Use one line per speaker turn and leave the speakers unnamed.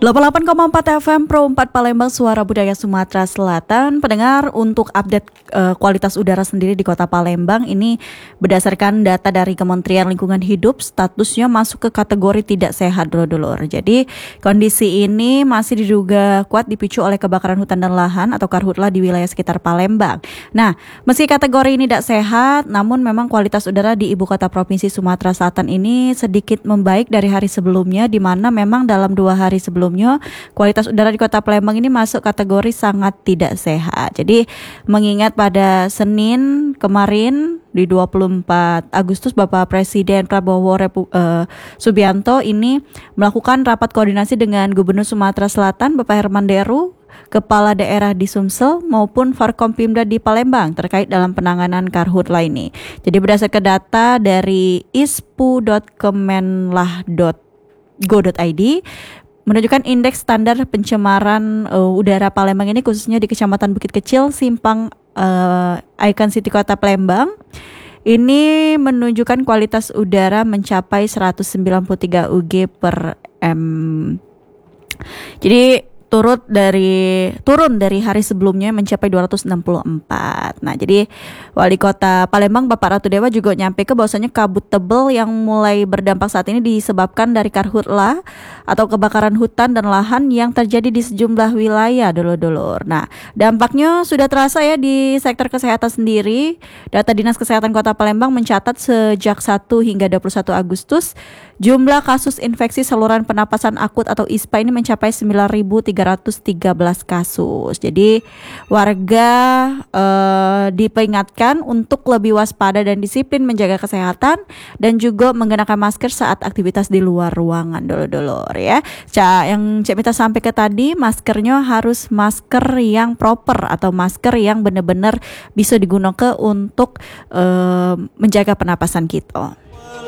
88,4 FM Pro 4 Palembang, Suara Budaya Sumatera Selatan. Pendengar, untuk update kualitas udara sendiri di Kota Palembang ini berdasarkan data dari Kementerian Lingkungan Hidup, statusnya masuk ke kategori tidak sehat, dulur-dulur. Jadi kondisi ini masih diduga kuat dipicu oleh kebakaran hutan dan lahan atau karhutlah di wilayah sekitar Palembang. Nah, meski kategori ini tidak sehat, namun memang kualitas udara di Ibu Kota Provinsi Sumatera Selatan ini sedikit membaik dari hari sebelumnya, di mana memang dalam 2 hari sebelumnya kualitas udara di Kota Palembang ini masuk kategori sangat tidak sehat. Jadi mengingat pada Senin kemarin di 24 Agustus Bapak Presiden Prabowo Subianto ini melakukan rapat koordinasi dengan Gubernur Sumatera Selatan Bapak Herman Deru, Kepala Daerah di Sumsel maupun Forkompimda di Palembang terkait dalam penanganan karhutla ini. Jadi berdasarkan data dari ispu.kemenlah.go.id menunjukkan indeks standar pencemaran udara Palembang ini khususnya di Kecamatan Bukit Kecil, Simpang Icon City Kota Palembang ini menunjukkan kualitas udara mencapai 193 UG per M. Jadi turun dari hari sebelumnya mencapai 264. Nah, jadi Wali Kota Palembang Bapak Ratu Dewa juga nyampe ke bahwasanya kabut tebal yang mulai berdampak saat ini disebabkan dari karhutla atau kebakaran hutan dan lahan yang terjadi di sejumlah wilayah, dulur-dulur. Nah, dampaknya sudah terasa ya di sektor kesehatan sendiri. Data Dinas Kesehatan Kota Palembang mencatat sejak 1 hingga 21 Agustus jumlah kasus infeksi saluran pernapasan akut atau ISPA ini mencapai 9.313 kasus. Jadi warga diperingatkan untuk lebih waspada dan disiplin menjaga kesehatan dan juga menggunakan masker saat aktivitas di luar ruangan, dulur-dulur ya. Yang Cik Mita sampai ke tadi, maskernya harus masker yang proper atau masker yang benar-benar bisa digunakan untuk menjaga pernapasan kita.